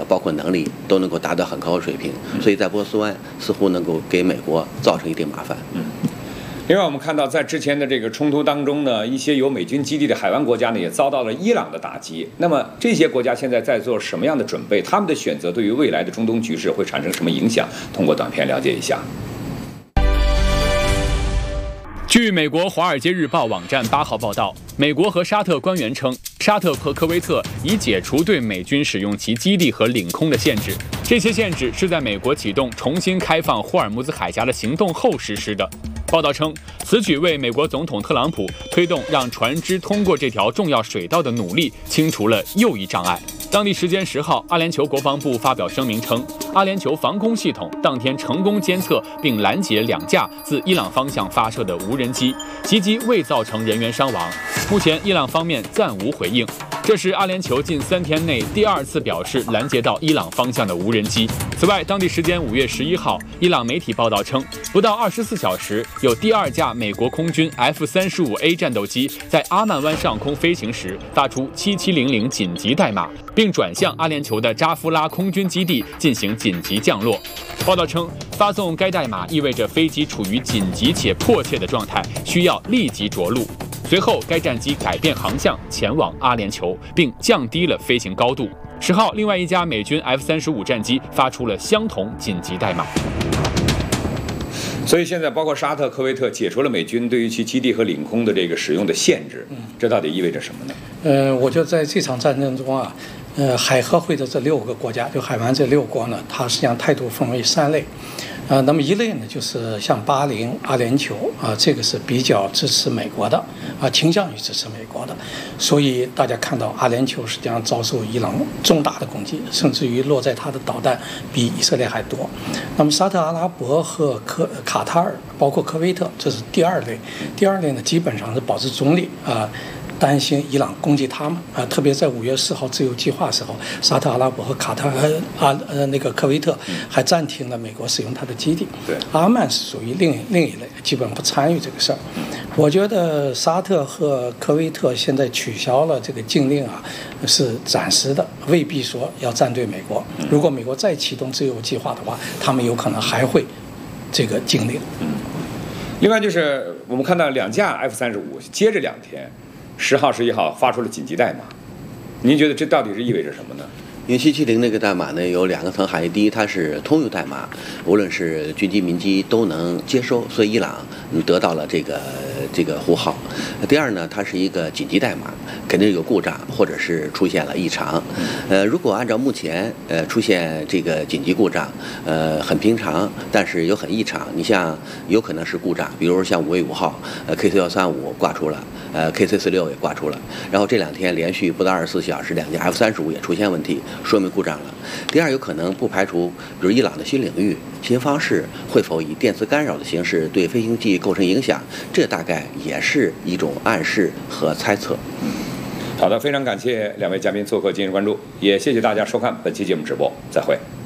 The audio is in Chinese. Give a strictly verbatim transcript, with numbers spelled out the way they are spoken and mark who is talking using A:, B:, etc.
A: 包括能力都能够达到很高的水平，所以在波斯湾似乎能够给美国造成一定麻烦。
B: 嗯。另外，我们看到在之前的这个冲突当中呢，一些有美军基地的海湾国家呢，也遭到了伊朗的打击。那么这些国家现在在做什么样的准备？他们的选择对于未来的中东局势会产生什么影响？通过短片了解一下。
C: 据美国《华尔街日报》网站八号报道，美国和沙特官员称，沙特和科威特已解除对美军使用其基地和领空的限制。这些限制是在美国启动重新开放霍尔木兹海峡的行动后实施的。报道称，此举为美国总统特朗普推动让船只通过这条重要水道的努力清除了又一障碍。当地时间十号，阿联酋国防部发表声明称，阿联酋防空系统当天成功监测并拦截两架自伊朗方向发射的无人机，袭击未造成人员伤亡。目前，伊朗方面暂无回应。这是阿联酋近三天内第二次表示拦截到伊朗方向的无人机。此外，当地时间五月十一号，伊朗媒体报道称，不到二十四小时，有第二架美国空军 F 三十五 A 战斗机在阿曼湾上空飞行时发出七七零零紧急代码，并转向阿联酋的扎夫拉空军基地进行紧急降落。报道称，发送该代码意味着飞机处于紧急且迫切的状态，需要立即着陆。随后，该战机改变航向前往阿联酋，并降低了飞行高度。十号，另外一架美军 F 三十五 战机发出了相同紧急代码。
B: 所以现在，包括沙特、科威特解除了美军对于其基地和领空的这个使用的限制，这到底意味着什么呢？
D: 呃，我觉得在这场战争中啊，呃，海合会的这六个国家，就海湾这六国呢，它实际上态度分为三类。呃，那么一类呢，就是像巴林、阿联酋啊，这个是比较支持美国的啊，倾向于支持美国的，所以大家看到阿联酋实际上遭受伊朗重大的攻击，甚至于落在它的导弹比以色列还多。那么沙特阿拉伯和科卡塔尔，包括科威特，这是第二类。第二类呢，基本上是保持中立啊。担心伊朗攻击他们啊，特别在五月四号自由计划时候，沙特阿拉伯和卡塔尔啊呃那个科威特还暂停了美国使用它的基地。
B: 对，
D: 阿曼是属于另另一类，基本不参与这个事儿。我觉得沙特和科威特现在取消了这个禁令啊，是暂时的，未必说要站队美国。如果美国再启动自由计划的话，他们有可能还会这个禁令。
B: 嗯。另外就是我们看到两架 F 三十五接着两天。十号、十一号发出了紧急代码，您觉得这到底是意味着什么呢？
A: 因为七七零那个代码呢有两个层含义，第一，它是通用代码，无论是军机、民机都能接收，所以伊朗得到了这个这个呼号。第二呢，它是一个紧急代码，肯定有故障或者是出现了异常。呃，如果按照目前呃出现这个紧急故障，呃很平常，但是有很异常。你像有可能是故障，比如像五月五号，呃 K C 幺三五挂出了，呃 K C 四六也挂出了，然后这两天连续不到二十四小时，两架 F 三十五也出现问题。说明故障了。第二，有可能不排除，比如伊朗的新领域、新方式会否以电磁干扰的形式对飞行器构成影响，这大概也是一种暗示和猜测。
B: 好的，非常感谢两位嘉宾做客今日关注，也谢谢大家收看本期节目直播，再会。